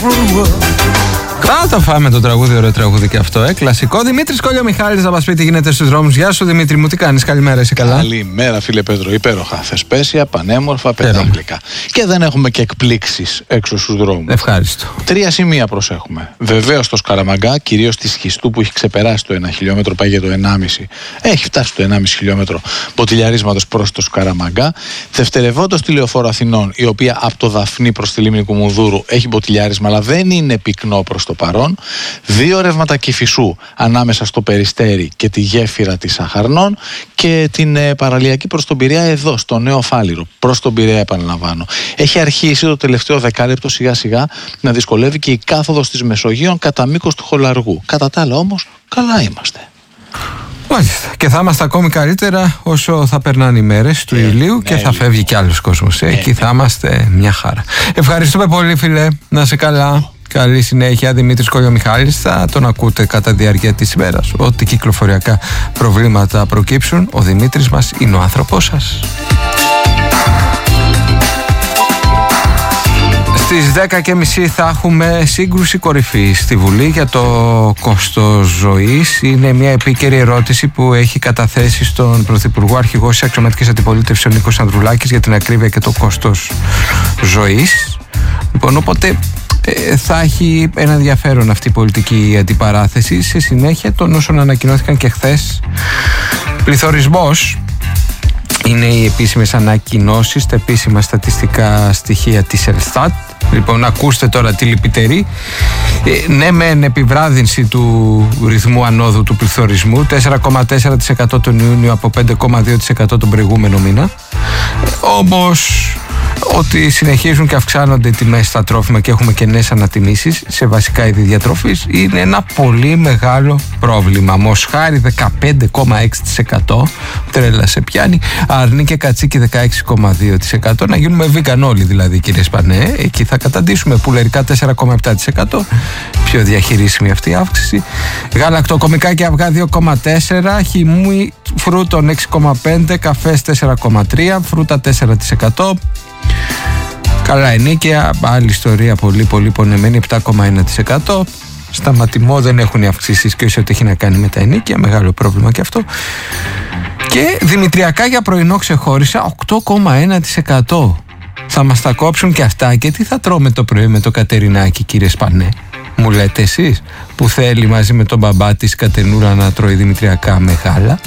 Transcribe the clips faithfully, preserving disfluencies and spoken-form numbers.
Θα το φάμε το τραγούδι, ωραίο τραγούδι και αυτό, ε, κλασικό. Δημήτρης Κολιομιχάλης θα μας πει τι γίνεται στους δρόμους. Γεια σου Δημήτρη μου, τι κάνεις, καλημέρα, είσαι καλά? Καλημέρα φίλε Πέτρο, υπέροχα, θεσπέσια, πανέμορφα, πεντάγκλικα. Και δεν έχουμε και εκπλήξεις έξω στους δρόμους. Ευχάριστο. Τρία σημεία προσέχουμε. Βεβαίως το Σκαραμαγκά, κυρίως τη Σχιστού που έχει ξεπεράσει το ένα χιλιόμετρο, πάει για το ενάμιση. Έχει φτάσει το ενάμιση χιλιόμετρο ποτηλιαρίσματος προς το Σκαραμαγκά. Δευτερευόντως τη Λεωφόρο Αθηνών, η οποία από το Δαφνί προς τη λίμνη Κουμουνδούρου έχει ποτηλιάρισμα, αλλά δεν είναι πυκνό προς το παρόν. Δύο ρεύματα Κηφισού ανάμεσα στο Περιστέρι και τη γέφυρα της Αχαρνών και την ε, παραλιακή προς τον Πειραιά εδώ, στο Νέο Φάληρο. Προς τον Πειραιά, επαναλαμβάνω. Έχει αρχίσει το τελευταίο δεκάλεπτο σιγά σιγά να δυσκολεύει και η κάθοδος της Μεσογείων κατά μήκος του Χολαργού. Κατά τα άλλα όμως, καλά είμαστε. Μάλιστα. Και θα είμαστε ακόμη καλύτερα όσο θα περνάνε οι μέρες του ε, Ιουλίου και ε, θα φεύγει κι άλλος κόσμος. Ε, εκεί θα είμαστε μια χαρά. Ευχαριστούμε πολύ, φίλε. Να είσαι καλά. Καλή συνέχεια, Δημήτρης Κολιομιχάλης. Θα τον ακούτε κατά τη διάρκεια της ημέρας. Ό,τι κυκλοφοριακά προβλήματα προκύψουν, ο Δημήτρης μας είναι ο άνθρωπός σας. Στις δέκα και μισή θα έχουμε σύγκρουση κορυφής στη Βουλή για το κόστος ζωής. Είναι μια επίκαιρη ερώτηση που έχει καταθέσει στον Πρωθυπουργό Αρχηγός της Αξιωματικής Αντιπολίτευσης ο Νίκος Ανδρουλάκης για την ακρίβεια και το κόστος ζωής. Λοιπόν, οπότε ε, θα έχει ένα ενδιαφέρον αυτή η πολιτική αντιπαράθεση σε συνέχεια των όσων ανακοινώθηκαν και χθες. Πληθωρισμός είναι οι επίσημες ανακοινώσεις, τα επίσημα στατιστικά στοιχεία της Ελστάτ. Λοιπόν, ακούστε τώρα τη λυπητερή. Ε, ναι, μεν επιβράδυνση του ρυθμού ανόδου του πληθωρισμού, τέσσερα κόμμα τέσσερα τοις εκατό τον Ιούνιο από πέντε κόμμα δύο τοις εκατό τον προηγούμενο μήνα. Ε, όμως ότι συνεχίζουν και αυξάνονται οι τιμές στα τρόφιμα και έχουμε και νέες ανατιμήσεις σε βασικά είδη διατροφής είναι ένα πολύ μεγάλο πρόβλημα. Μοσχάρι δεκαπέντε κόμμα έξι τοις εκατό, τρέλα σε πιάνει, αρνί και κατσίκι δεκαέξι κόμμα δύο τοις εκατό, να γίνουμε vegan όλοι δηλαδή, κύριε Σπανέ, εκεί θα καταντήσουμε. Πουλερικά τέσσερα κόμμα επτά τοις εκατό, πιο διαχειρίσιμη αυτή η αύξηση. Γαλακτοκομικά και αυγά δύο κόμμα τέσσερα, χυμού φρούτων έξι κόμμα πέντε, καφές τέσσερα κόμμα τρία, φρούτα τέσσερα τοις εκατό. Καλά ενίκαια, άλλη ιστορία πολύ πολύ πονεμένη, επτά κόμμα ένα τοις εκατό. Σταματημό δεν έχουν οι αυξήσεις και όσο ό,τι έχει να κάνει με τα ενίκαια, μεγάλο πρόβλημα και αυτό. Και δημητριακά για πρωινό ξεχώρισα οκτώ κόμμα ένα τοις εκατό. Θα μας τα κόψουν και αυτά και τι θα τρώμε το πρωί με το Κατερινάκι, κύριε Σπανέ? Μου λέτε εσείς που θέλει μαζί με τον μπαμπά της Κατενούρα να τρώει δημητριακά με γάλα?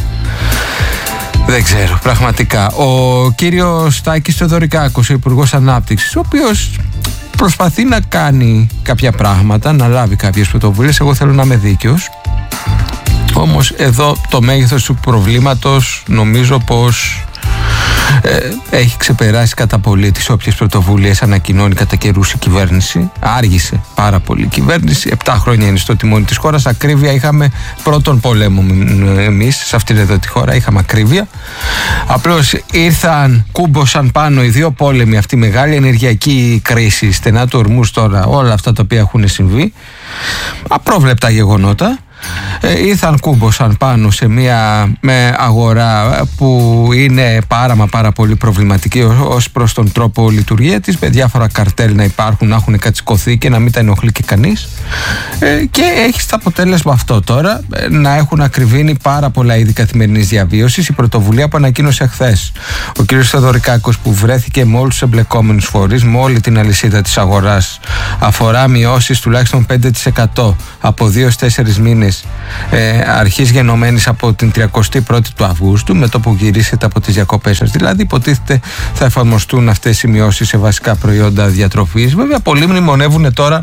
Δεν ξέρω, πραγματικά. Ο κύριος Τάκης Θεοδωρικάκος, ο Υπουργός Ανάπτυξης, ο οποίος προσπαθεί να κάνει κάποια πράγματα, να λάβει κάποιες πρωτοβουλίες. Εγώ θέλω να είμαι δίκαιος. Όμως εδώ το μέγεθος του προβλήματος νομίζω πως ε, έχει ξεπεράσει κατά πολύ τις όποιες πρωτοβουλίες ανακοινώνει κατά καιρούς η κυβέρνηση. Άργησε πάρα πολύ η κυβέρνηση. Επτά χρόνια είναι στο τιμόνι της χώρας. Ακρίβεια είχαμε πρώτον πολέμο εμείς σε αυτήν εδώ τη χώρα. Είχαμε ακρίβεια. Απλώς ήρθαν, κούμποσαν πάνω οι δύο πόλεμοι, αυτή η μεγάλη ενεργειακή κρίση, στενά του ορμούς τώρα, όλα αυτά τα οποία έχουν συμβεί. Απρόβλεπτα γεγονότα. Ε, ήρθαν, κούμποσαν πάνω σε μια με αγορά που είναι πάρα μα πάρα πολύ προβληματική ως προς τον τρόπο λειτουργία της, με διάφορα καρτέλ να υπάρχουν, να έχουν κατσικωθεί και να μην τα ενοχλεί και κανείς, ε, και έχει στο αποτέλεσμα αυτό τώρα ε, να έχουν ακριβήνει πάρα πολλά είδη καθημερινής διαβίωσης. Η πρωτοβουλία που ανακοίνωσε χθες ο κ. Θεοδωρικάκος, που βρέθηκε με όλους τους εμπλεκόμενους φορείς, με όλη την αλυσίδα της αγοράς, αφορά μειώσεις τουλάχιστον πέντε τοις εκατό από δύο έως τέσσερις μήνες Ε, αρχής γενομένης από την τριακοστή πρώτη του Αυγούστου, με το που γυρίσετε από τις διακοπές σας. Δηλαδή υποτίθεται θα εφαρμοστούν αυτές οι μειώσεις σε βασικά προϊόντα διατροφής. Βέβαια πολλοί μνημονεύουν τώρα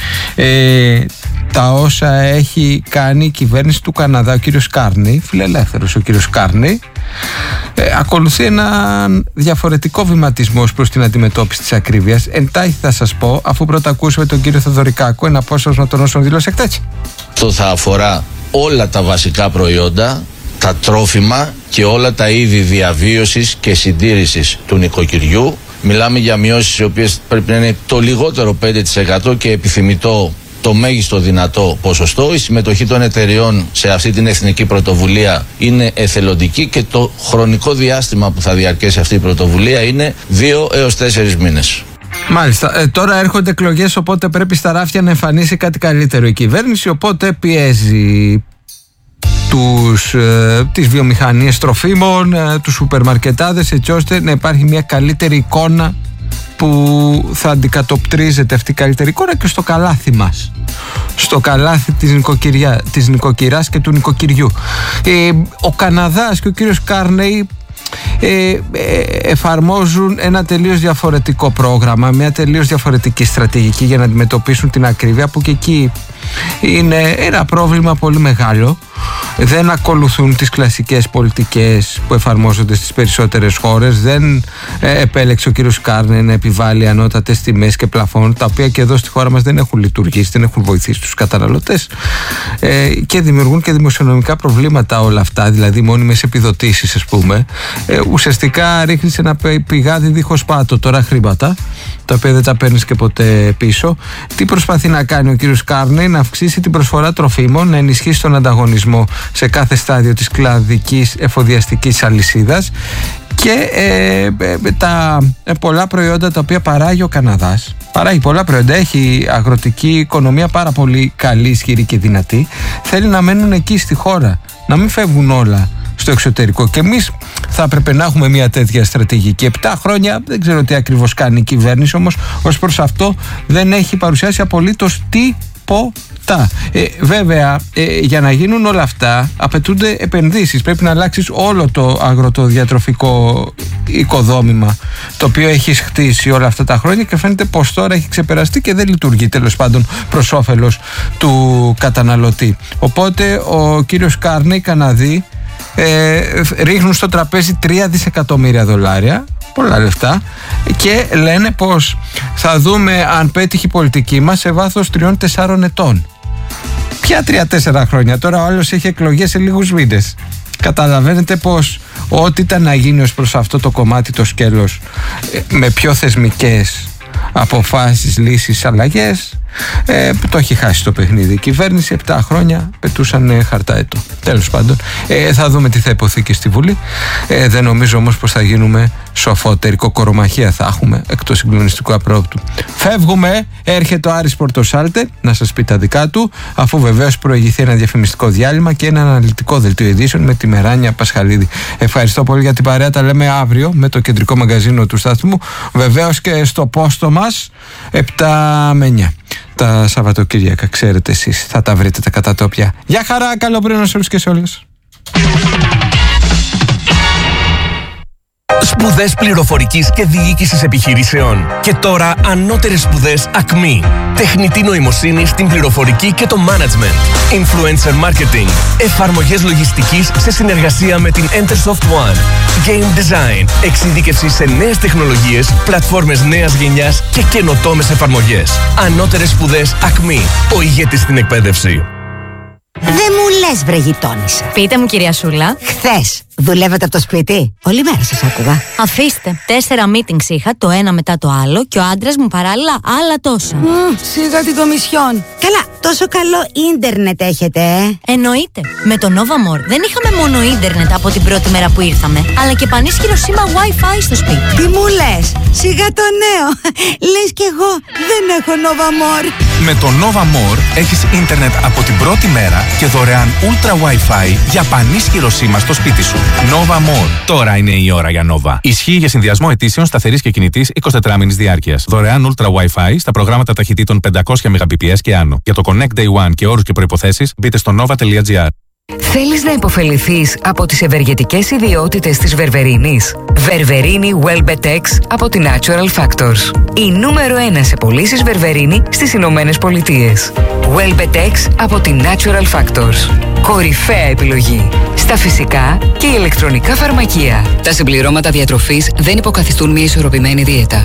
ε, τα όσα έχει κάνει η κυβέρνηση του Καναδά. Ο κύριος Κάρνι, φιλελεύθερος ο κύριος Κάρνι, ε, ακολουθεί ένα διαφορετικό βηματισμό προς την αντιμετώπιση της ακρίβειας. Εντάχει θα σας πω, αφού πρώτα ακούσουμε τον κύριο Θεοδωρικάκο, ένα απόσπασμα των όσων δήλωσε χτες. Αυτό θα αφορά όλα τα βασικά προϊόντα, τα τρόφιμα και όλα τα είδη διαβίωσης και συντήρησης του νοικοκυριού. Μιλάμε για μειώσεις οι οποίες πρέπει να είναι το λιγότερο πέντε τοις εκατό και επιθυμητό το μέγιστο δυνατό ποσοστό. Η συμμετοχή των εταιριών σε αυτή την εθνική πρωτοβουλία είναι εθελοντική και το χρονικό διάστημα που θα διαρκέσει αυτή η πρωτοβουλία είναι δύο έως τέσσερις μήνες. Μάλιστα. Ε, τώρα έρχονται εκλογές, οπότε πρέπει στα ράφια να εμφανίσει κάτι καλύτερο η κυβέρνηση, οπότε πιέζει τους, ε, τις βιομηχανίες τροφίμων, ε, τους σούπερμαρκετάδες, έτσι ώστε να υπάρχει μια καλύτερη εικόνα που θα αντικατοπτρίζεται αυτή η καλύτερη εικόνα και στο καλάθι μας, στο καλάθι της, νοικοκυριά, της νοικοκυράς και του νοικοκυριού. Ε, ο Καναδάς και ο κύριος Κάρνεϊ Ε, ε, εφαρμόζουν ένα τελείως διαφορετικό πρόγραμμα, μια τελείως διαφορετική στρατηγική για να αντιμετωπίσουν την ακρίβεια, που και εκεί είναι ένα πρόβλημα πολύ μεγάλο. Δεν ακολουθούν τις κλασικές πολιτικές που εφαρμόζονται στις περισσότερες χώρες. Δεν ε, επέλεξε ο κύριος Κάρνεϊ να επιβάλλει ανώτατες τιμές και πλαφών, τα οποία και εδώ στη χώρα μας δεν έχουν λειτουργήσει, δεν έχουν βοηθήσει τους καταναλωτές, ε, και δημιουργούν και δημοσιονομικά προβλήματα όλα αυτά, δηλαδή μόνιμες επιδοτήσεις, ας πούμε. Ε, ουσιαστικά ρίχνεις ένα πηγάδι δίχως πάτο τώρα χρήματα, τα οποία δεν τα παίρνεις και ποτέ πίσω. Τι προσπαθεί να κάνει ο κύριος Κάρνεϊ? Να αυξήσει την προσφορά τροφίμων, να ενισχύσει τον ανταγωνισμό σε κάθε στάδιο της κλαδικής εφοδιαστικής αλυσίδας και ε, ε, τα ε, πολλά προϊόντα τα οποία παράγει ο Καναδάς. Παράγει πολλά προϊόντα, έχει αγροτική οικονομία πάρα πολύ καλή, ισχυρή και δυνατή. Θέλει να μένουν εκεί στη χώρα, να μην φεύγουν όλα στο εξωτερικό. Και εμείς θα έπρεπε να έχουμε μια τέτοια στρατηγική. Επτά χρόνια δεν ξέρω τι ακριβώς κάνει η κυβέρνηση, όμως ως προς αυτό δεν έχει παρουσιάσει απολύτως τίποτα. Ε, βέβαια, ε, για να γίνουν όλα αυτά απαιτούνται επενδύσεις. Πρέπει να αλλάξεις όλο το αγροτοδιατροφικό οικοδόμημα το οποίο έχεις χτίσει όλα αυτά τα χρόνια και φαίνεται πως τώρα έχει ξεπεραστεί και δεν λειτουργεί, τέλος πάντων, προς όφελος του καταναλωτή. Οπότε ο κύριος Κάρνεϊ, Καναδί, ε, ρίχνουν στο τραπέζι τρία δισεκατομμύρια δολάρια, πολλά λεφτά, και λένε πως θα δούμε αν πέτυχε η πολιτική μας σε βάθος τριών τεσσάρων ετών. Ποια τρία-τέσσερα χρόνια? Τώρα ο άλλος έχει εκλογές σε λίγους μήνες. Καταλαβαίνετε πως ό,τι ήταν να γίνει ως προς αυτό το κομμάτι, το σκέλος, με πιο θεσμικές αποφάσεις, λύσεις, αλλαγές, ε, το έχει χάσει το παιχνίδι. Η κυβέρνηση επτά χρόνια πετούσαν ε, χαρτά έτο. Τέλος πάντων, ε, θα δούμε τι θα υποθεί και στη Βουλή. Ε, δεν νομίζω όμως πως θα γίνουμε σοφότεροι. Κοκορομαχία θα έχουμε εκ του συγκλονιστικού απρόπτου. Φεύγουμε, έρχεται ο Άρης Πορτοσάλτε να σας πει τα δικά του, αφού βεβαίως προηγηθεί ένα διαφημιστικό διάλειμμα και ένα αναλυτικό δελτίο ειδήσεων με τη Μεράνια Πασχαλίδη. Ευχαριστώ πολύ για την παρέα. Τα λέμε αύριο με το κεντρικό μαγκαζίνο του σταθμού. Βεβαίως και στο πόστο μας επτά με εννιά. Τα Σαββατοκύριακα, ξέρετε εσείς, θα τα βρείτε τα κατατόπια. Γεια χαρά, καλό πρωί σε όλους και σε όλες. Σπουδές πληροφορικής και διοίκησης επιχειρήσεων. Και τώρα ανώτερες σπουδές Ακμή. Τεχνητή νοημοσύνη στην πληροφορική και το management. Influencer marketing. Εφαρμογές λογιστικής σε συνεργασία με την Entersoft One. Game design. Εξειδίκευση σε νέες τεχνολογίες, πλατφόρμες νέας γενιάς και καινοτόμες εφαρμογές. Ανώτερες σπουδές Ακμή. Ο ηγέτης στην εκπαίδευση. Δεν μου λες, βρε γειτόνισσα. Πείτε μου, κυρία Σούλα. Χθες δουλεύετε από το σπίτι? Όλη μέρα σας άκουγα. Αφήστε. Τέσσερα meetings είχα, το ένα μετά το άλλο, και ο άντρας μου παράλληλα άλλα τόσα. Mm, σιγά την κομισιόν. Καλά, τόσο καλό ίντερνετ έχετε, ε? Εννοείται. Με το Nova More δεν είχαμε μόνο ίντερνετ από την πρώτη μέρα που ήρθαμε, αλλά και πανίσχυρο σήμα Wi-Fi στο σπίτι. Τι μου λες? Σιγά το νέο. Λες κι εγώ δεν έχω Nova More. Με το Nova More έχεις ίντερνετ από την πρώτη μέρα και δωρεάν Ultra Wi-Fi για πανίσχυρο σήμα στο σπίτι σου. Nova More. Τώρα είναι η ώρα για Nova. Ισχύει για συνδυασμό αιτήσεων σταθερής και κινητής εικοσιτετράμηνης διάρκειας. Δωρεάν Ultra Wi-Fi στα προγράμματα ταχυτήτων πεντακόσια μεγαμπιπιες και άνω. Για το Connect Day One και όρους και προϋποθέσεις μπείτε στο nova τελεία gr. Θέλεις να υποφεληθείς από τις ευεργετικές ιδιότητες της Βερβερίνης? Βερβερίνη Welbetex από την Natural Factors. Η νούμερο ένα σε πωλήσεις Βερβερίνη στις Ηνωμένες Πολιτείες. Welbetex από την Natural Factors. Κορυφαία επιλογή στα φυσικά και ηλεκτρονικά φαρμακεία. Τα συμπληρώματα διατροφής δεν υποκαθιστούν μια ισορροπημένη δίαιτα.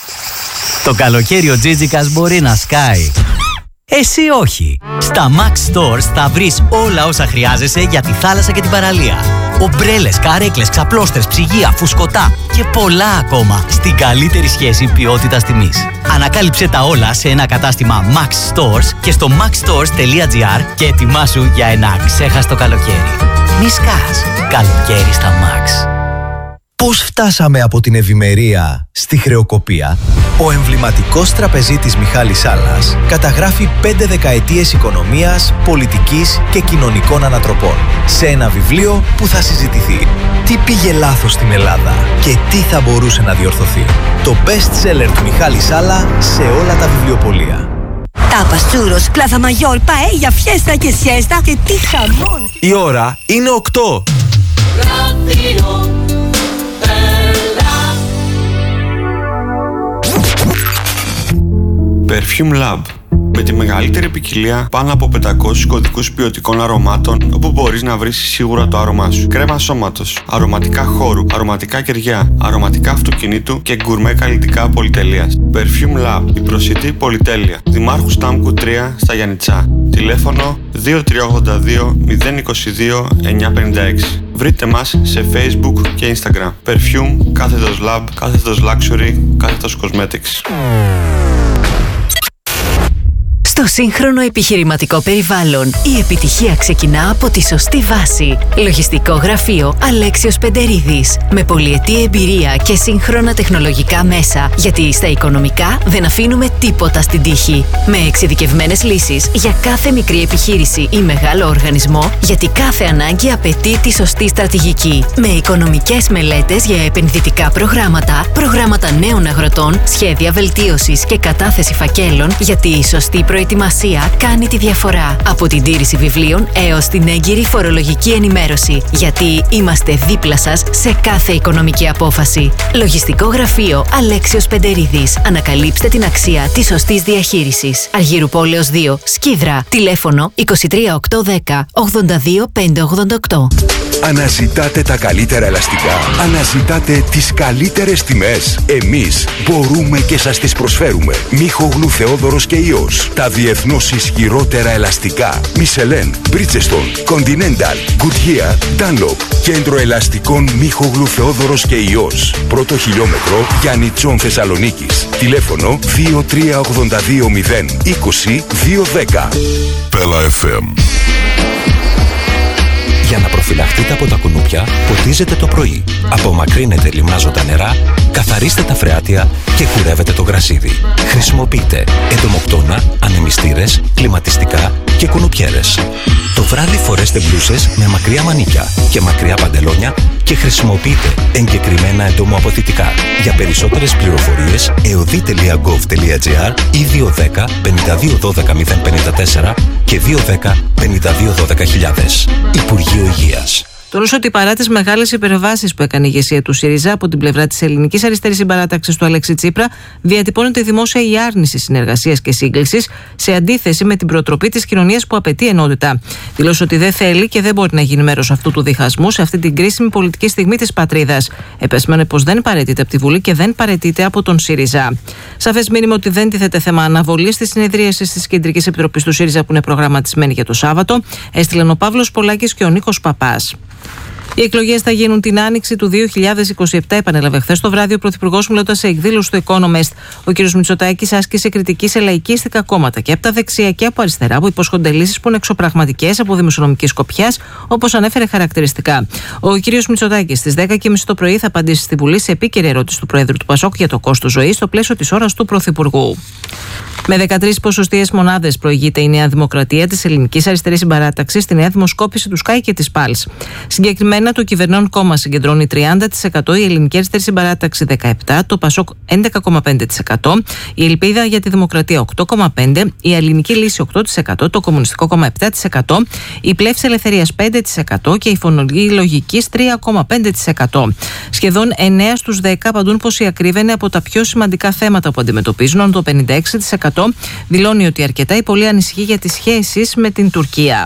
Το καλοκαίρι ο Τζίτζικας μπορεί να σκάει. Εσύ όχι. Στα Max Stores θα βρεις όλα όσα χρειάζεσαι για τη θάλασσα και την παραλία. Ομπρέλες, καρέκλες, ξαπλώστρες, ψυγεία, φουσκωτά και πολλά ακόμα στην καλύτερη σχέση ποιότητας τιμής. Ανακάλυψε τα όλα σε ένα κατάστημα Max Stores και στο maxstores τελεία gr και ετοιμάσου για ένα ξέχαστο καλοκαίρι. Μη σκάς. Καλοκαίρι στα Max. Πώς φτάσαμε από την ευημερία στη χρεοκοπία? Ο εμβληματικός τραπεζίτης Μιχάλης Σάλλας καταγράφει πέντε δεκαετίες οικονομίας, πολιτικής και κοινωνικών ανατροπών σε ένα βιβλίο που θα συζητηθεί. Τι πήγε λάθος στην Ελλάδα και τι θα μπορούσε να διορθωθεί? Το best seller του Μιχάλη Σάλλα σε όλα τα βιβλιοπωλεία. Τάπας, τσούρος, πλάθα μαγιόρ, παέλια, φιέστα και σιέστα και τι χαμόν! Η ώρα είναι οκτώ. Perfume Lab. Με τη μεγαλύτερη ποικιλία πάνω από πεντακόσιους κωδικούς ποιοτικών αρωμάτων, όπου μπορείς να βρεις σίγουρα το άρωμά σου. Κρέμα σώματος, αρωματικά χώρου, αρωματικά κεριά, αρωματικά αυτοκινήτου και γκουρμέ καλλιτικά πολυτελείας. Perfume Lab, η προσιτή πολυτέλεια. Δημάρχου Στάμκου τρία στα Γιαννιτσά. Τηλέφωνο δύο τρία ογδόντα δύο μηδέν είκοσι δύο εννιακόσια πενήντα έξι. Βρείτε μας σε Facebook και Instagram. Perfume, κάθετος Lab, κάθετος Luxury, κάθετος Cosmetics. Στο σύγχρονο επιχειρηματικό περιβάλλον, η επιτυχία ξεκινά από τη σωστή βάση. Λογιστικό γραφείο Αλέξιος Πεντερίδης. Με πολυετή εμπειρία και σύγχρονα τεχνολογικά μέσα. Γιατί στα οικονομικά δεν αφήνουμε τίποτα στην τύχη. Με εξειδικευμένες λύσεις για κάθε μικρή επιχείρηση ή μεγάλο οργανισμό, γιατί κάθε ανάγκη απαιτεί τη σωστή στρατηγική. Με οικονομικές μελέτες για επενδυτικά προγράμματα, προγράμματα νέων αγροτών, σχέδια βελτίωσης και κατάθεση φακέλων, γιατί η σωστή προετοιμασία Προετοιμασία κάνει τη διαφορά. Από την τήρηση βιβλίων έως την έγκυρη φορολογική ενημέρωση. Γιατί είμαστε δίπλα σας σε κάθε οικονομική απόφαση. Λογιστικό γραφείο Αλέξιος Πεντερίδης. Ανακαλύψτε την αξία της σωστής διαχείρισης. Αργύρου Πόλεως δύο, Σκίδρα. Τηλέφωνο είκοσι τρία οκτακόσια δέκα ογδόντα δύο πεντακόσια ογδόντα οκτώ. Αναζητάτε τα καλύτερα ελαστικά. Αναζητάτε τις καλύτερες τιμές. Εμείς μπορούμε και σας τις προσφέρουμε. Μίχογλου Θεόδωρος και Υιός. Τα διεθνώς ισχυρότερα ελαστικά. Michelin, Bridgestone, Continental, Goodyear, Dunlop. Κέντρο ελαστικών Μίχογλου Θεόδωρος και Υιός. Πρώτο χιλιόμετρο Γιαννιτσών Θεσσαλονίκης. Τηλέφωνο δύο τρία ογδόντα δύο μηδέν είκοσι δύο δέκα. Πέλα εφ εμ. Για να προφυλαχτείτε από τα κουνούπια, ποτίζετε το πρωί. Απομακρύνετε λιμάζοντα νερά, καθαρίστε τα φρεάτια και κουρεύετε το γρασίδι. Χρησιμοποιείτε εντομοκτώνα, ανεμιστήρες, κλιματιστικά και κουνουπιέρες. Το βράδυ φορέστε μπλούσες με μακριά μανίκια και μακριά παντελόνια και χρησιμοποιείτε εγκεκριμένα εντομοαποθητικά. Για περισσότερες πληροφορίες, εωδή τελεία γκοβ τελεία τζι άρ ή δύο ένα μηδέν πέντε δύο ένα δύο μηδέν πέντε τέσσερα και δύο ένα μηδέν πέντε δύο ένα δύο χιλιάδες. Υπουργείο Υγείας. Τονίσω ότι παρά τις μεγάλες υπερβάσεις που έκανε η ηγεσία του ΣΥΡΙΖΑ από την πλευρά της ελληνικής αριστερής συμπαράταξης του Αλέξη Τσίπρα, διατυπώνεται δημόσια η άρνηση συνεργασίας και σύγκλησης, σε αντίθεση με την προτροπή της κοινωνίας που απαιτεί ενότητα. Δηλώσε ότι δεν θέλει και δεν μπορεί να γίνει μέρος αυτού του διχασμού σε αυτή την κρίσιμη πολιτική στιγμή της πατρίδας. Επεσμένε πως δεν παραιτείται από τη Βουλή και δεν παραιτείται από τον ΣΥΡΙΖΑ. Σαφές μήνυμα ότι δεν τίθεται θέμα αναβολής της συνεδρίασης της Κεντρικής Επιτροπής του ΣΥΡΙΖΑ που είναι προγραμματισμένη για το Σάββατο, έστειλαν ο Παύλος Πολάκης και ο Νίκος Παπάς. Οι εκλογές θα γίνουν την άνοιξη του δύο χιλιάδες είκοσι επτά, επανέλαβε χθες το βράδυ ο Πρωθυπουργός, μιλώντας σε εκδήλωση του Economist. Ο κ. Μητσοτάκης άσκησε κριτική σε λαϊκίστικα κόμματα και από τα δεξιά και από αριστερά που υποσχόνται λύσεις που είναι εξωπραγματικές από δημοσιονομική σκοπιάς, όπως ανέφερε χαρακτηριστικά. Ο κ. Μητσοτάκης στις δέκα και μισή το πρωί θα απαντήσει στη Βουλή σε επίκαιρη ερώτηση του Προέδρου του Πασόκ για το κόστος ζωής στο πλαίσιο της ώρας του Πρωθυπουργού. Με δεκατρείς ποσοστιαίες μονάδες προηγείται η Νέα Δημοκρατία της Ελληνικής Αριστερής Συμπαράταξης στη νέα δημοσκόπηση του Sky και της Pulse. Συγκεκριμένα, το κυβερνών κόμμα συγκεντρώνει τριάντα τοις εκατό, η Ελληνική Αριστερή Συμπαράταξη δεκαεπτά τοις εκατό, το Πασόκ έντεκα κόμμα πέντε τοις εκατό, η Ελπίδα για τη Δημοκρατία οκτώ κόμμα πέντε τοις εκατό, η Ελληνική Λύση οκτώ τοις εκατό, το Κομμουνιστικό Κόμμα επτά τοις εκατό, η Πλεύση Ελευθερίας πέντε τοις εκατό και η Φωνή Λογικής τρία κόμμα πέντε τοις εκατό. Σχεδόν εννέα στους δέκα απαντούν πως η ακρίβεια είναι από τα πιο σημαντικά θέματα που αντιμετωπίζουν, το πενήντα έξι τοις εκατό δηλώνει ότι αρκετά ή πολύ ανησυχεί για τις σχέσεις με την Τουρκία.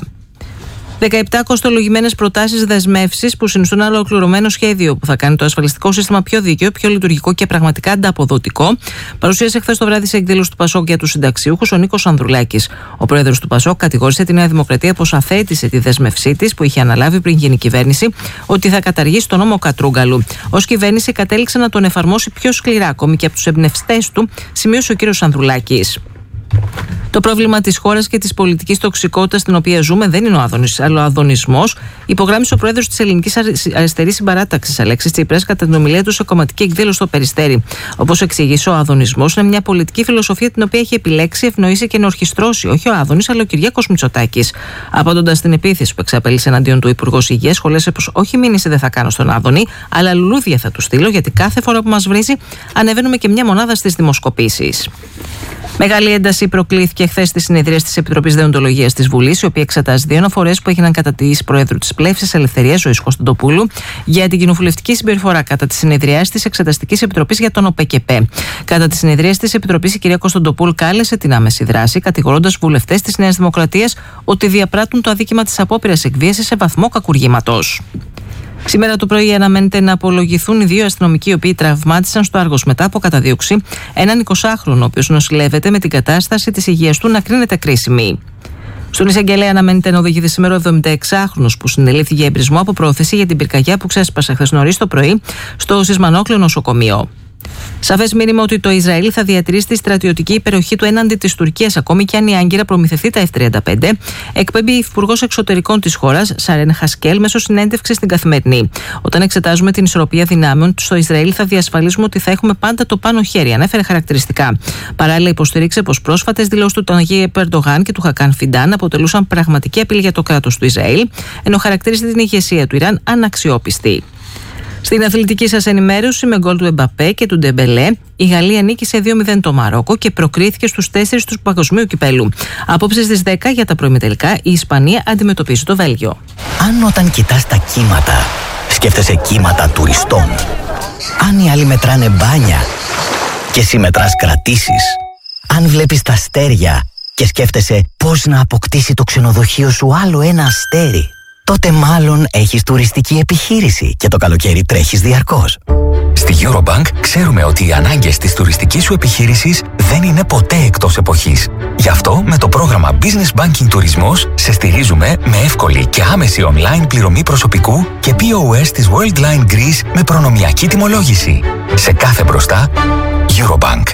δεκαεπτά κοστολογημένες προτάσεις δεσμεύσεις που συνιστούν ένα ολοκληρωμένο σχέδιο που θα κάνει το ασφαλιστικό σύστημα πιο δίκαιο, πιο λειτουργικό και πραγματικά ανταποδοτικό, παρουσίασε χθες το βράδυ σε εκδήλωση του Πασόκ για τους συνταξιούχους ο Νίκος Ανδρουλάκης. Ο πρόεδρος του Πασόκ κατηγόρησε τη Νέα Δημοκρατία πως αθέτησε τη δέσμευσή της που είχε αναλάβει πριν γίνει κυβέρνηση, ότι θα καταργήσει τον νόμο Κατρούγκαλου. Ως κυβέρνηση κατέληξε να τον εφαρμόσει πιο σκληρά, ακόμη και από τους εμπνευστές του, σημείωσε ο κ. Ανδρουλάκης. Το πρόβλημα της χώρας και της πολιτικής τοξικότητας στην οποία ζούμε δεν είναι ο άδωνης, αλλά ο αδωνισμός, υπογράμμισε ο πρόεδρος της Ελληνικής Αριστερής Συμπαράταξης, Αλέξης Τσίπρας, κατά την ομιλία του σε κομματική εκδήλωση στο Περιστέρι. Όπως εξηγήσε, ο αδωνισμός είναι μια πολιτική φιλοσοφία την οποία έχει επιλέξει, ευνοήσει και ενορχιστρώσει όχι ο Άδωνης, αλλά ο Κυριάκος Μητσοτάκης. Απαντώντας στην επίθεση που εξαπέλυσε εναντίον του Υπουργός Υγείας, σχολίασε πως όχι μήνυση δεν θα κάνω στον Άδωνη, αλλά λουλούδια θα του στείλω, γιατί κάθε φορά που μας βρίζει ανεβαίνουμε και μια μονάδα στις δημοσκοπήσεις. Μεγάλη ένταση προκλήθηκε χθες στη συνεδρία της Επιτροπής Δεοντολογίας της Βουλής, η οποία εξετάζει δύο αναφορές που έγιναν κατά της Προέδρου της Πλεύσης Ελευθερίας, Ζωής Κωνσταντοπούλου, για την κοινοβουλευτική συμπεριφορά κατά τη συνεδρία της Εξεταστικής Επιτροπής για τον ΟΠΕΚΕΠΕ. Κατά τη συνεδρία της Επιτροπής, η κυρία Κωνσταντοπούλου κάλεσε την άμεση δράση, κατηγορώντας βουλευτές της Νέας Δημοκρατίας ότι διαπράττουν το αδίκημα της απόπειρας εκβίασης σε βαθμό κακουργήματος. Σήμερα το πρωί αναμένεται να απολογηθούν οι δύο αστυνομικοί οι οποίοι τραυμάτισαν στο Άργος μετά από καταδίωξη έναν εικοσάχρονο, ο οποίος νοσηλεύεται με την κατάσταση της υγείας του να κρίνεται κρίσιμη. Στον εισαγγελέα αναμένεται να οδηγηθεί σήμερα ο εβδομηνταεξάχρονος που συνελήφθη για εμπρισμό από πρόθεση για την πυρκαγιά που ξέσπασε χθες νωρίς το πρωί στο Σισμανόκλειο νοσοκομείο. Σαφές μήνυμα ότι το Ισραήλ θα διατηρήσει τη στρατιωτική υπεροχή του έναντι της Τουρκίας, ακόμη και αν η Άγκυρα προμηθευτεί τα εφ τριάντα πέντε, εκπέμπει η Υπουργός Εξωτερικών της χώρας, Σαρέν Χασκέλ, μέσω συνέντευξης στην Καθημερινή. Όταν εξετάζουμε την ισορροπία δυνάμεων στο Ισραήλ, θα διασφαλίσουμε ότι θα έχουμε πάντα το πάνω χέρι, ανέφερε χαρακτηριστικά. Παράλληλα, υποστηρίξε πως πρόσφατες δηλώσεις του Ταγιέπ Ερντογάν και του Χακάν Φιντάν αποτελούσαν πραγματική απειλή για το κράτος του Ισραήλ, ενώ χαρακτήρισε την ηγεσία του Ιράν αναξιόπιστη. Στην αθλητική σας ενημέρωση, με γκολ του Εμπαπέ και του Ντεμπελέ, η Γαλλία νίκησε δύο μηδέν το Μαρόκο και προκρίθηκε στους τέσσερις του Παγκοσμίου Κυπέλου. Απόψε στις δέκα για τα προημιτελικά, η Ισπανία αντιμετωπίζει το Βέλγιο. Αν όταν κοιτάς τα κύματα, σκέφτεσαι κύματα τουριστών. Αν οι άλλοι μετράνε μπάνια και εσύ μετράς κρατήσεις. Αν βλέπεις τα αστέρια και σκέφτεσαι πώς να αποκτήσει το ξενοδοχείο σου άλλο ένα αστέρι, τότε μάλλον έχεις τουριστική επιχείρηση και το καλοκαίρι τρέχεις διαρκώς. Στη Eurobank ξέρουμε ότι οι ανάγκες της τουριστικής σου επιχείρησης δεν είναι ποτέ εκτός εποχής. Γι' αυτό με το πρόγραμμα Business Banking Τουρισμός σε στηρίζουμε με εύκολη και άμεση online πληρωμή προσωπικού και πι ο ες της Worldline Greece με προνομιακή τιμολόγηση. Σε κάθε μπροστά, Eurobank.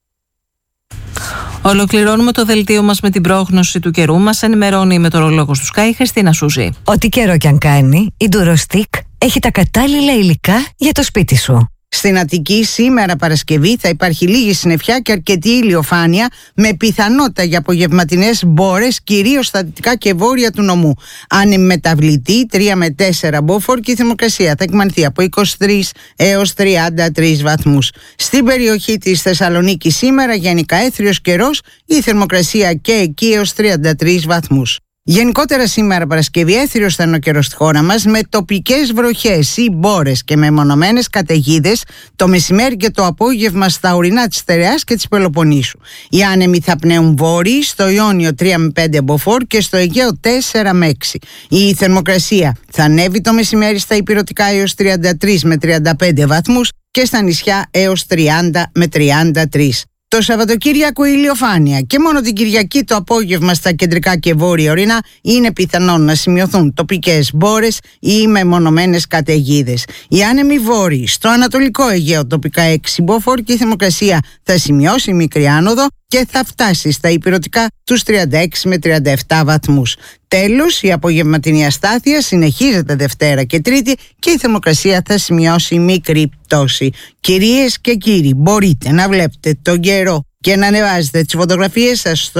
Ολοκληρώνουμε το δελτίο μας με την πρόγνωση του καιρού. Μας ενημερώνει η μετεωρολόγος του Sky, Χριστίνα Σούζη. Ό,τι καιρό κι αν κάνει, η Durostic έχει τα κατάλληλα υλικά για το σπίτι σου. Στην Αττική σήμερα Παρασκευή θα υπάρχει λίγη συννεφιά και αρκετή ηλιοφάνεια με πιθανότητα για απογευματινές μπόρες κυρίως στα δυτικά και βόρεια του νομού. Ανεμεταβλητή τρία με τέσσερα μποφόρ και η θερμοκρασία θα εκμανθεί από είκοσι τρεις έως τριάντα τρεις βαθμούς. Στην περιοχή της Θεσσαλονίκης σήμερα γενικά έθριος καιρός, η θερμοκρασία και εκεί έως τριάντα τρεις βαθμούς. Γενικότερα σήμερα Παρασκευή έθριος θα είναι ο καιρός στη χώρα μας με τοπικές βροχές ή μπόρες και με μονομένες καταιγίδες το μεσημέρι και το απόγευμα στα ορεινά της Στερεάς και της Πελοποννήσου. Οι άνεμοι θα πνέουν βόρειοι, στο Ιόνιο τρία με πέντε μποφόρ και στο Αιγαίο τέσσερα με έξι. Η θερμοκρασία θα ανέβει το μεσημέρι στα ηπειρωτικά έως τριάντα τρεις με τριάντα πέντε βαθμούς και στα νησιά έως τριάντα με τριάντα τρεις. Το Σαββατοκύριακο ηλιοφάνεια και μόνο την Κυριακή το απόγευμα στα κεντρικά και βόρεια ορεινά είναι πιθανόν να σημειωθούν τοπικές μπόρες ή μεμονωμένες καταιγίδες. Οι άνεμοι βόρειοι στο Ανατολικό Αιγαίο τοπικά έξι μποφόρ και η θερμοκρασία θα σημειώσει μικρή άνοδο και θα φτάσει στα ηπειρωτικά τους τριάντα έξι με τριάντα επτά βαθμούς. Τέλος, η απογευματινή αστάθεια συνεχίζεται Δευτέρα και Τρίτη και η θερμοκρασία θα σημειώσει μικρή πτώση. Κυρίες και κύριοι, μπορείτε να βλέπετε τον καιρό και να ανεβάζετε τις φωτογραφίες σας στο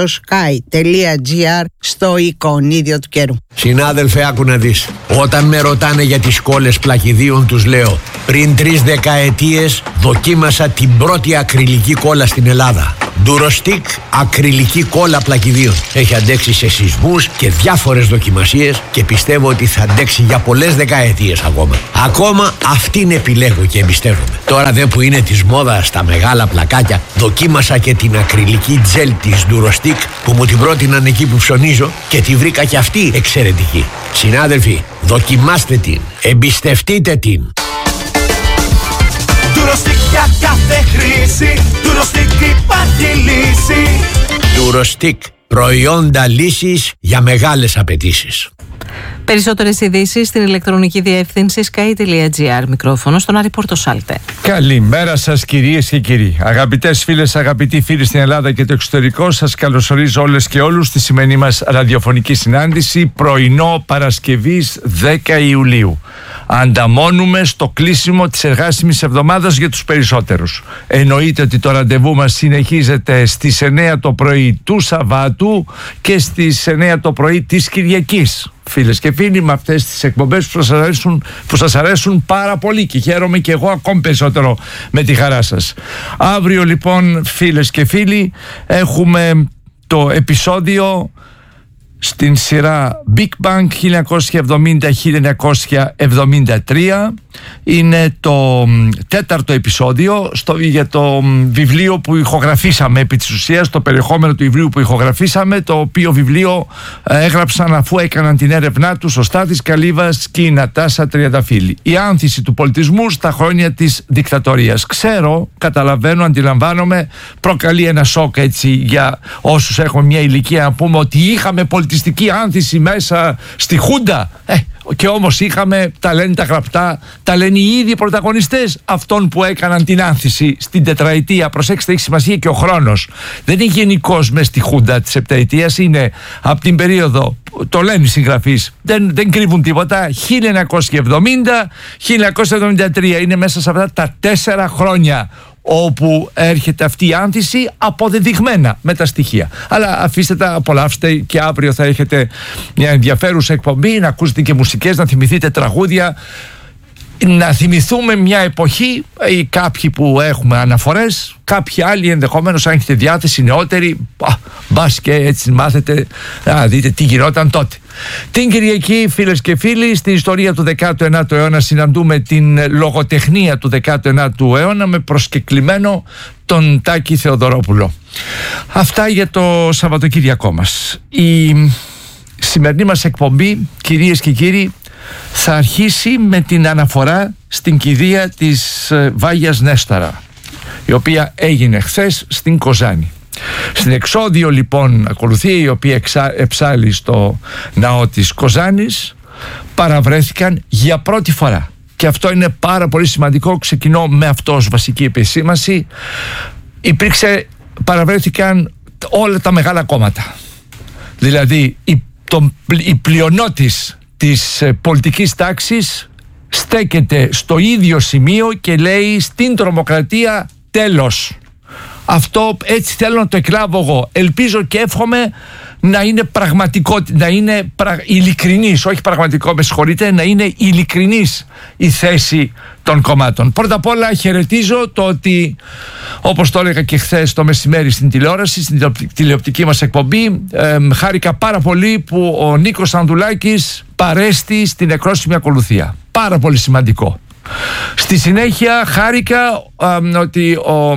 sky.gr στο εικονίδιο του καιρού. Συνάδελφε, άκου να δεις. Όταν με ρωτάνε για τις κόλλες πλακιδίων, τους λέω: πριν τρεις δεκαετίες δοκίμασα την πρώτη ακριλική κόλλα στην Ελλάδα. Durostic ακριλική κόλλα πλακιδίων. Έχει αντέξει σε σεισμούς και διάφορες δοκιμασίες και πιστεύω ότι θα αντέξει για πολλές δεκαετίες ακόμα. Ακόμα αυτήν επιλέγω και εμπιστεύομαι. Τώρα δε που είναι της μόδας τα μεγάλα πλακάκια, δοκίμασα και την ακριλική τζέλ της Durostic που μου την πρότειναν εκεί που ψωνίζω και τη βρήκα και αυτή εξαιρετική. Συνάδελφοι, δοκιμάστε την, εμπιστευτείτε την. Durostic για κάθε χρήση, Durostic υπάρχει λύση. Durostic, προϊόντα λύσης για μεγάλες απαιτήσεις. Περισσότερες ειδήσεις στην ηλεκτρονική διεύθυνση sky τελεία gr. Μικρόφωνο στον Άρη Πορτοσάλτε. Καλημέρα σας κυρίες και κύριοι. Αγαπητές φίλες, αγαπητοί φίλοι στην Ελλάδα και το εξωτερικό, σας καλωσορίζω όλες και όλους στη σημερινή μας ραδιοφωνική συνάντηση, πρωινό Παρασκευής δέκα Ιουλίου. Ανταμώνουμε στο κλείσιμο της εργάσιμης εβδομάδας για τους περισσότερους. Εννοείται ότι το ραντεβού μας συνεχίζεται στις εννέα το πρωί του Σαββάτου και στις εννέα το πρωί της Κυριακής. Φίλες και φίλοι, με αυτές τις εκπομπές που σας αρέσουν, που σας αρέσουν πάρα πολύ και χαίρομαι και εγώ ακόμη περισσότερο με τη χαρά σας. Αύριο λοιπόν, φίλες και φίλοι, έχουμε το επεισόδιο στην σειρά Big Bang χίλια εννιακόσια εβδομήντα με χίλια εννιακόσια εβδομήντα τρία. Είναι το τέταρτο επεισόδιο στο, για το βιβλίο που ηχογραφήσαμε, επί της ουσίας το περιεχόμενο του βιβλίου που ηχογραφήσαμε, το οποίο βιβλίο ε, έγραψαν αφού έκαναν την έρευνά τους ο Στάθης Καλύβας και η Νατάσα Τριανταφύλλη. Η άνθηση του πολιτισμού στα χρόνια της δικτατορίας. Ξέρω, καταλαβαίνω, αντιλαμβάνομαι, προκαλεί ένα σοκ έτσι για όσους έχουμε μια ηλικία να πούμε ότι είχαμε πολιτιστική άνθηση μέσα στη Χούντα. Ε, και όμως είχαμε, τα λένε τα γραπτά, τα λένε οι ίδιοι πρωταγωνιστές αυτών που έκαναν την άνθηση στην τετραετία. Προσέξτε, έχει σημασία και ο χρόνος. Δεν είναι γενικώς μες στη Χούντα της επταετίας, είναι από την περίοδο, το λένε οι συγγραφείς, δεν, δεν κρύβουν τίποτα, χίλια εννιακόσια εβδομήντα με χίλια εννιακόσια εβδομήντα τρία είναι μέσα σε αυτά τα τέσσερα χρόνια όπου έρχεται αυτή η άνθηση αποδεδειγμένα με τα στοιχεία. Αλλά αφήστε τα, απολαύστε και αύριο θα έχετε μια ενδιαφέρουσα εκπομπή, να ακούσετε και μουσικές, να θυμηθείτε τραγούδια, να θυμηθούμε μια εποχή ή κάποιοι που έχουμε αναφορές, κάποιοι άλλοι ενδεχομένως αν έχετε διάθεση νεότεροι, μπας και έτσι μάθετε να δείτε τι γινόταν τότε. Την Κυριακή, φίλες και φίλοι, στην ιστορία του δέκατου ενάτου αιώνα συναντούμε την λογοτεχνία του δέκατου ενάτου αιώνα με προσκεκλημένο τον Τάκη Θεοδωρόπουλο. Αυτά για το Σαββατοκύριακό μας. Η σημερινή μας εκπομπή, κυρίες και κύριοι, θα αρχίσει με την αναφορά στην κηδεία της Βάγιας Νέσταρα, η οποία έγινε χθες στην Κοζάνη. Στην εξώδιο λοιπόν ακολουθία, η οποία εξα... εψάλει στο ναό της Κοζάνης, παραβρέθηκαν για πρώτη φορά. Και αυτό είναι πάρα πολύ σημαντικό. Ξεκινώ με αυτό ως βασική επισήμανση. Υπήρξε, παραβρέθηκαν όλα τα μεγάλα κόμματα. Δηλαδή η, το, η πλειονότης της πολιτικής τάξης στέκεται στο ίδιο σημείο και λέει στην τρομοκρατία τέλος. Αυτό έτσι θέλω να το εκλάβω εγώ. Ελπίζω και εύχομαι να είναι πραγματικό, να είναι πρα, ειλικρινής, όχι πραγματικό, με συγχωρείτε, να είναι ειλικρινής η θέση των κομμάτων. Πρώτα απ' όλα χαιρετίζω το ότι, όπως το έλεγα και χθες το μεσημέρι στην τηλεόραση, στην τηλεοπτική μας εκπομπή, ε, χάρηκα πάρα πολύ που ο Νίκος Ανδουλάκης παρέστη στην εκρόσιμη ακολουθία. Πάρα πολύ σημαντικό. Στη συνέχεια χάρηκα ε, ότι ο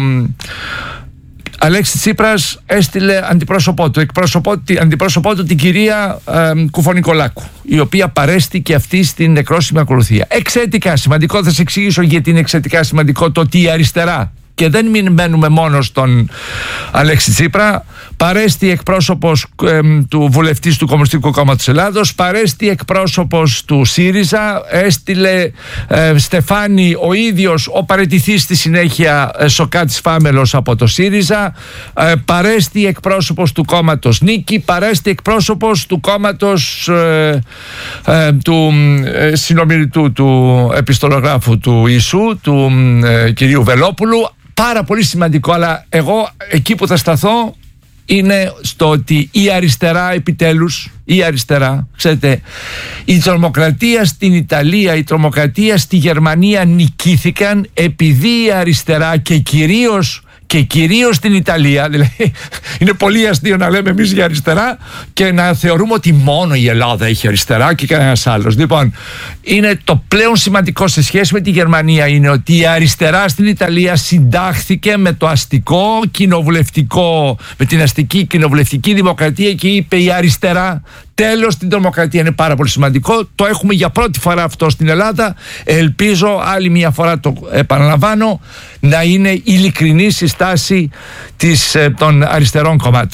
Αλέξης Τσίπρας έστειλε αντιπρόσωπό του, εκπρόσωπό, αντιπρόσωπό του την κυρία ε, Κουφονικολάκου, η οποία παρέστη και αυτή στην εκρόσιμη ακολουθία. Εξαιρετικά σημαντικό, θα σας εξηγήσω γιατί είναι εξαιρετικά σημαντικό το ότι η αριστερά, και δεν μην μένουμε μόνο στον Αλέξη Τσίπρα, παρέστη εκπρόσωπος ε, του βουλευτής του Κομμουνιστικού Κόμματος Ελλάδος, παρέστη εκπρόσωπος του ΣΥΡΙΖΑ, έστειλε ε, Στεφάνη ο ίδιος ο παραιτηθής στη συνέχεια ε, Σοκάτης Φάμελος από το ΣΥΡΙΖΑ, ε, παρέστη εκπρόσωπος του κόμματος Νίκη, παρέστη εκπρόσωπος του κόμματος ε, ε, του ε, συνομιλητού του επιστολογράφου του Ιησού, του ε, κυρίου Βελόπουλου. Πάρα πολύ σημαντικό, αλλά εγώ εκεί που θα σταθώ είναι στο ότι η αριστερά επιτέλους, η αριστερά, ξέρετε, η τρομοκρατία στην Ιταλία, η τρομοκρατία στη Γερμανία νικήθηκαν επειδή η αριστερά και κυρίως και κυρίως στην Ιταλία, δηλαδή είναι πολύ αστείο να λέμε εμείς για αριστερά και να θεωρούμε ότι μόνο η Ελλάδα έχει αριστερά και κανένας άλλος. Λοιπόν, είναι το πλέον σημαντικό σε σχέση με τη Γερμανία είναι ότι η αριστερά στην Ιταλία συντάχθηκε με το αστικό κοινοβουλευτικό, με την αστική κοινοβουλευτική δημοκρατία και είπε η αριστερά τέλος στην τρομοκρατία. Είναι πάρα πολύ σημαντικό. Το έχουμε για πρώτη φορά αυτό στην Ελλάδα. Ελπίζω άλλη μια φορά, το επαναλαμβάνω, να είναι ειλικρινή η στάση της, των αριστερών κομμάτων.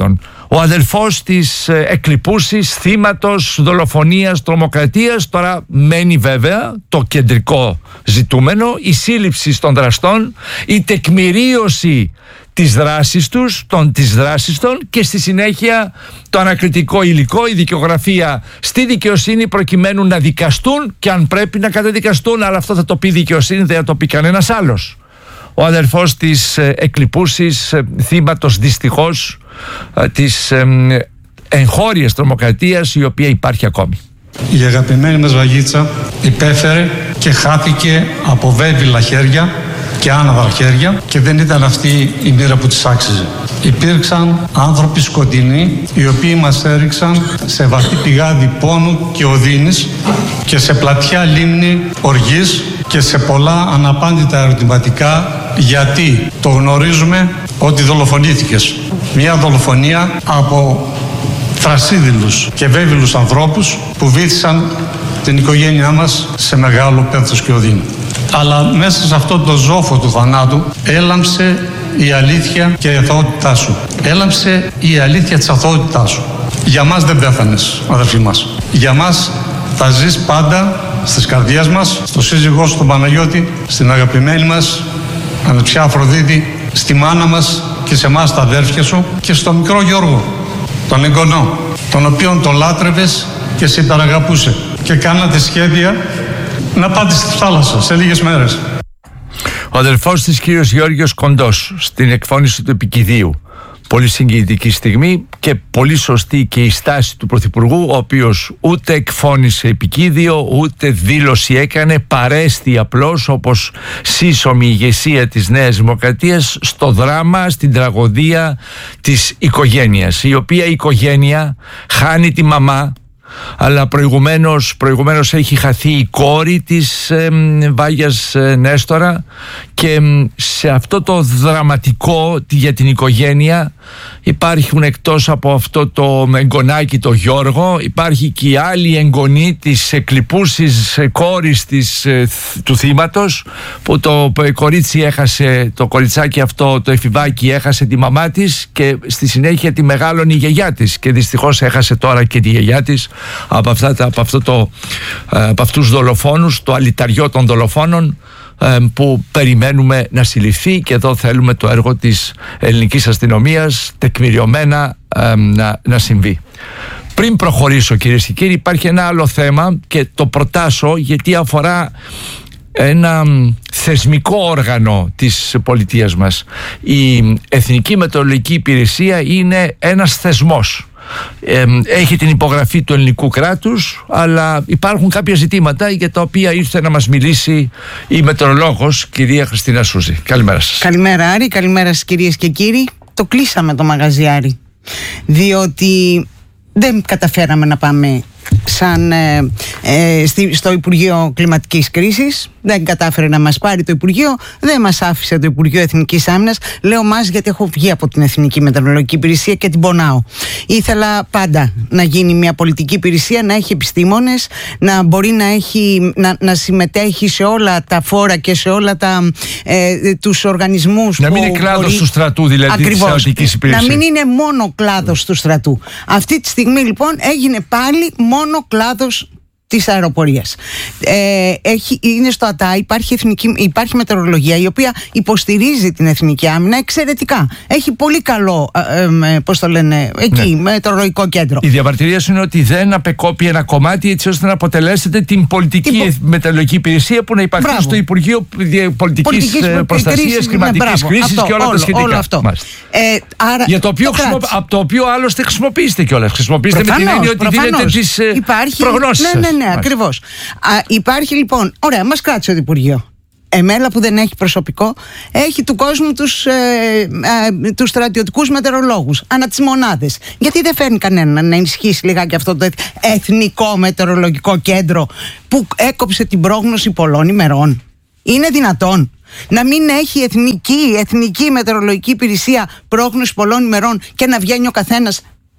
Ο αδελφός της εκλειπούσης θύματος δολοφονίας, τρομοκρατίας. Τώρα μένει βέβαια το κεντρικό ζητούμενο, η σύλληψη των δραστών, η τεκμηρίωση της δράσης τους, των, της δράσης των και στη συνέχεια το ανακριτικό υλικό, η δικαιογραφία στη δικαιοσύνη προκειμένου να δικαστούν και αν πρέπει να καταδικαστούν, αλλά αυτό θα το πει η δικαιοσύνη, δεν θα το πει κανένας άλλος. Ο αδελφός της εκλειπούσης θύματος δυστυχώς της εγχώριας τρομοκρατίας η οποία υπάρχει ακόμη. Η αγαπημένη μας Βαγίτσα υπέφερε και χάθηκε από βέβυλα χέρια και άναδρα χέρια και δεν ήταν αυτή η μοίρα που της άξιζε. Υπήρξαν άνθρωποι σκοτεινοί οι οποίοι μας έριξαν σε βαθύ πηγάδι πόνου και οδύνης και σε πλατιά λίμνη οργής και σε πολλά αναπάντητα ερωτηματικά γιατί το γνωρίζουμε ότι δολοφονήθηκες. Μια δολοφονία από θρασίδηλους και βέβυλους ανθρώπους που βήθησαν την οικογένειά μας σε μεγάλο πένθος και οδύνη. Αλλά μέσα σε αυτό το ζόφο του θανάτου έλαμψε η αλήθεια και η αθωότητά σου. Έλαμψε η αλήθεια της αθωότητάς σου. Για μας δεν πέθανες, αδερφοί μας. Για μας θα ζεις πάντα στις καρδιές μας, στο σύζυγό σου τον Παναγιώτη, στην αγαπημένη μας ανεψιά Αφροδίτη, στη μάνα μας και σε εμάς τα αδέρφια σου και στο μικρό Γιώργο, τον εγγονό, τον οποίον τον λάτρευες και σε υπεραγαπούσε και κάνατε σχέδια να πάτε στη θάλασσα σε λίγες μέρες. Ο αδελφός της κύριος Γεώργιος Κοντός στην εκφώνηση του επικηδίου. Πολύ συγκινητική στιγμή και πολύ σωστή και η στάση του Πρωθυπουργού, ο οποίος ούτε εκφώνησε επικίδιο ούτε δήλωση έκανε, παρέστη απλώς όπως σύσσωμη ηγεσία της Νέας Δημοκρατίας στο δράμα, στην τραγωδία της οικογένειας, η οποία η οικογένεια χάνει τη μαμά, αλλά προηγουμένως, προηγουμένως έχει χαθεί η κόρη της ε, Βάγιας ε, Νέστορα και ε, σε αυτό το δραματικό για την οικογένεια υπάρχουν εκτός από αυτό το εγγονάκι το Γιώργο, υπάρχει και η άλλη εγγονή της εκλειπούσης κόρης της, ε, του θύματος που το κορίτσι έχασε, το κοριτσάκι αυτό, το εφηβάκι έχασε τη μαμά της και στη συνέχεια τη μεγάλωνε η γιαγιά της και δυστυχώς έχασε τώρα και τη γιαγιά της από, αυτά, από, αυτό το, από αυτούς δολοφόνους, το αλυταριό των δολοφόνων που περιμένουμε να συλληφθεί και εδώ θέλουμε το έργο της ελληνικής αστυνομίας τεκμηριωμένα να, να συμβεί. Πριν προχωρήσω κυρίες και κύριοι, υπάρχει ένα άλλο θέμα και το προτάσω γιατί αφορά ένα θεσμικό όργανο της πολιτείας μας. Η Εθνική Μετεωρολογική Υπηρεσία είναι ένας θεσμός. Ε, έχει την υπογραφή του ελληνικού κράτους, αλλά υπάρχουν κάποια ζητήματα για τα οποία ήρθε να μας μιλήσει η μετεωρολόγος κυρία Χριστίνα Σούζη. Καλημέρα σας. Καλημέρα Άρη, καλημέρα σας κυρίες και κύριοι. Το κλείσαμε το μαγαζί Άρη, διότι δεν καταφέραμε να πάμε σαν ε, ε, στη, στο Υπουργείο Κλιματικής Κρίσης. Δεν κατάφερε να μας πάρει το Υπουργείο, δεν μας άφησε το Υπουργείο Εθνικής Άμυνας. Λέω μας γιατί έχω βγει από την Εθνική Μετεωρολογική Υπηρεσία και την πονάω. Ήθελα πάντα να γίνει μια πολιτική υπηρεσία, να έχει επιστήμονες, να μπορεί να, έχει, να, να συμμετέχει σε όλα τα φόρα και σε όλα τα, ε, τους οργανισμούς. Να μην είναι κλάδος μπορεί... του στρατού, δηλαδή της στρατιωτικής υπηρεσίας. Να μην είναι μόνο κλάδος του στρατού. Αυτή τη στιγμή λοιπόν έγινε πάλι μόνο κλάδος της αεροπορίας. Ε, έχει, είναι στο ΑΤΑ, υπάρχει, εθνική, υπάρχει μετεωρολογία η οποία υποστηρίζει την εθνική άμυνα εξαιρετικά. Έχει πολύ καλό, ε, ε, πώς το λένε, εκεί, ναι. μετεωρολογικό κέντρο. Η διαμαρτυρία σου είναι ότι δεν απεκόπει ένα κομμάτι έτσι ώστε να αποτελέσετε την πολιτική την... μετεωρολογική υπηρεσία που να υπαρχθεί μπράβο. Στο Υπουργείο Πολιτικής Προστασίας, Κλιματικής ναι, Κρίσης και όλα όλο, τα σχετικά. Όλο αυτό. Ε, άρα, Για το οποίο το χρησιμο... από το οποίο άλλωστε χρησιμοποιήσετε κιόλας. Χρησιμοποιήσετε με την έννοια ότι δίνετε τις προγνώσεις. Ναι, ναι, ακριβώς. Α, υπάρχει λοιπόν, ωραία, μας κράτησε το Υπουργείο. Εμένα που δεν έχει προσωπικό, έχει του κόσμου τους, ε, ε, τους στρατιωτικούς μετεωρολόγους, ανά τις μονάδες. Γιατί δεν φέρνει κανένα να ενισχύσει λιγάκι αυτό το εθνικό μετεωρολογικό κέντρο που έκοψε την πρόγνωση πολλών ημερών? Είναι δυνατόν να μην έχει εθνική, εθνική μετεωρολογική υπηρεσία πρόγνωση πολλών ημερών και να βγαίνει ο καθένας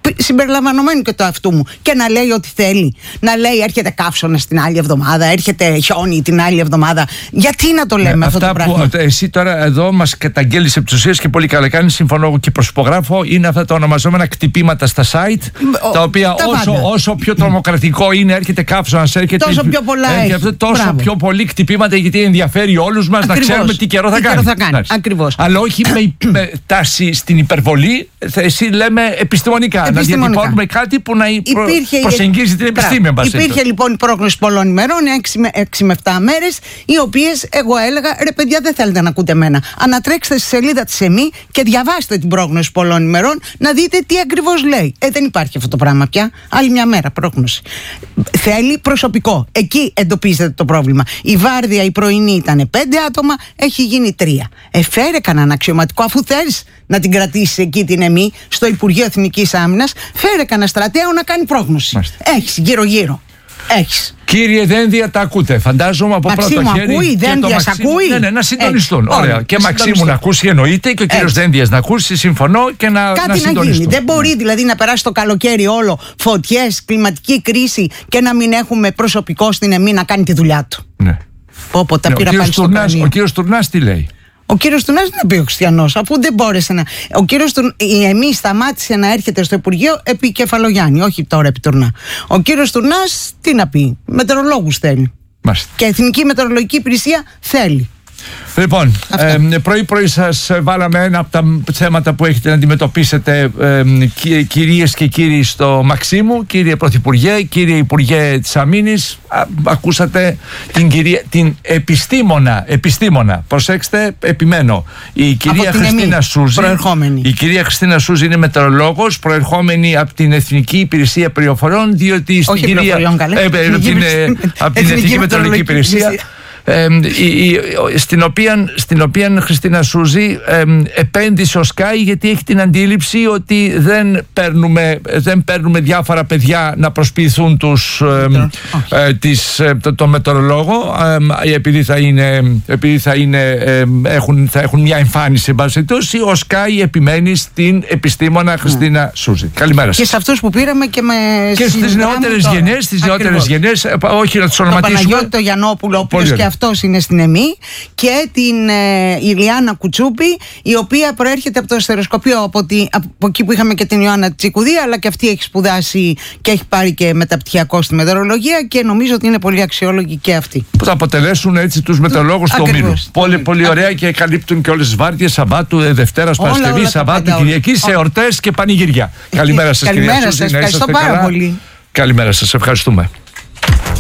συμπεριλαμβανομένου και το αυτού μου, και να λέει ό,τι θέλει. Να λέει έρχεται καύσωνα την άλλη εβδομάδα, έρχεται χιόνι την άλλη εβδομάδα. Γιατί να το λέμε ναι, αυτό το πράγμα? Που, εσύ τώρα εδώ μας καταγγέλεις επί της ουσίας και πολύ καλά κάνεις, συμφωνώ και προσυπογράφω, είναι αυτά τα ονομαζόμενα κτυπήματα στα site, ο, τα οποία τα όσο, όσο πιο τρομοκρατικό είναι, έρχεται καύσωνας, έρχεται. Τόσο πιο πολλά έρχεται, έχει. Τόσο Μπράβο. Πιο πολύ κτυπήματα, γιατί ενδιαφέρει όλους μας Ακριβώς. να ξέρουμε τι καιρό θα τι κάνει. Καιρό θα κάνει. Ακριβώς. Αλλά όχι με, με τάση στην υπερβολή, εσύ λέμε επιστημονικά. επιστημονικά. Να διατυπώνουμε κάτι που να υπήρχε, προσεγγίζει την επιστήμη. Υπήρχε λοιπόν η πρόγνωση πολλών ημερών, έξι με επτά μέρες, οι οποίες εγώ έλεγα ρε παιδιά, δεν θέλετε να ακούτε εμένα. Ανατρέξτε στη σελίδα της ΕΜΗ και διαβάστε την πρόγνωση πολλών ημερών να δείτε τι ακριβώς λέει. Ε, δεν υπάρχει αυτό το πράγμα πια. Άλλη μια μέρα πρόγνωση. Θέλει προσωπικό. Εκεί εντοπίζεται το πρόβλημα. Η βάρδια η πρωινή ήταν πέντε άτομα, έχει γίνει τρία. Ε, φέρε κανέναν αξιωματικό, αφού θέλεις να την κρατήσεις εκεί την ΕΜΗ, στο Υπουργείο Εθνικής Άμυνας, φέρε κανένα στρατέο να κάνει πρόγνωση. Έχεις γύρω-γύρω. Έχεις. Κύριε Δένδια, τα ακούτε. Φαντάζομαι από Μαξίμου, πρώτο χέρι. Ακούει, Δένδια, ακούει. Ναι, ναι, να συντονιστούν. Ωραία. Ωραία. Και Μαξίμου να ακούσει, εννοείται, και ο κύριος Δένδιας να ακούσει. Συμφωνώ και να, Κάτι να συντονιστούν. Να γίνει. Δεν μπορεί δηλαδή να περάσει το καλοκαίρι όλο φωτιές, κλιματική κρίση και να μην έχουμε προσωπικό στην ΕΜΗ να κάνει τη δουλειά του. Ναι. Πω, πω, τα ναι, πήρα πάλι στο κρανίο. Ο κύριος Τουρνάς τι λέει? Ο κύριος Τουρνάς δεν πει ο Χριστιανός, αφού δεν μπόρεσε να. Ο κύριος Τουρ... η ΕΜΗ σταμάτησε να έρχεται στο Υπουργείο επί Κεφαλογιάννη, όχι τώρα επί Τουρνά. Ο κύριος Τουρνάς τι να πει, μετεωρολόγους θέλει. Μάλιστα. Και Εθνική Μετεωρολογική Υπηρεσία θέλει. Λοιπόν, ε, πρωί-πρωί σας βάλαμε ένα από τα θέματα που έχετε να αντιμετωπίσετε, ε, κυ, κυρίες και κύριοι, στο Μαξίμου. Κύριε Πρωθυπουργέ, κύριε Υπουργέ της Αμήνης, α, ακούσατε την, κυρία, την επιστήμονα, επιστήμονα, προσέξτε, επιμένω, η κυρία Χριστίνα Σούζη. Η κυρία Χριστίνα Σούζη είναι μετεωρολόγος, προερχόμενη από την Εθνική Υπηρεσία Πληροφοριών, διότι στην Όχι κυρία, ε, ε, ε, την, ε, από την Εθνική Μετεωρολογική Υπηρεσία. Ε, η, η, στην, οποία, στην οποία Χριστίνα Σούζη ε, επένδυσε ο Sky, γιατί έχει την αντίληψη ότι δεν παίρνουμε, δεν παίρνουμε διάφορα παιδιά να προσποιηθούν τους, ε, ε, τις, ε, το, το μετεωρολόγο, ε, επειδή θα, είναι, επειδή θα, είναι, ε, έχουν, θα έχουν μια εμφάνιση. Ο Sky επιμένει στην επιστήμονα Χριστίνα Σούζη. Καλημέρα σας. Και σε αυτούς που πήραμε και με και στις νεότερες γενιές, στις νεότερες γενιές, όχι να τους ονοματίσουμε. Το Παναγιώτη το Γιαννόπουλο, ο οποίος και αυτός είναι στην ΕΜΗ, και την ε, Ηλιάνα Κουτσούπη, η οποία προέρχεται από το αστεροσκοπείο, από, τη, από εκεί που είχαμε και την Ιωάννα Τσικουδή, αλλά και αυτή έχει σπουδάσει και έχει πάρει και μεταπτυχιακό στη μετεωρολογία, και νομίζω ότι είναι πολύ αξιόλογη και αυτή. Που θα αποτελέσουν έτσι τους μετεωρολόγους του ομίλου. Πολύ, πολύ ωραία, και καλύπτουν και όλες τις βάρδιες Σαββάτου, Δευτέρας, Παρασκευής, Σαββάτου, Κυριακής, σε εορτές και πανηγυριά. Καλημέρα σας, κυρία Σούζη. Ευχαριστώ πάρα πολύ. Καλημέρα σας, ευχαριστούμε.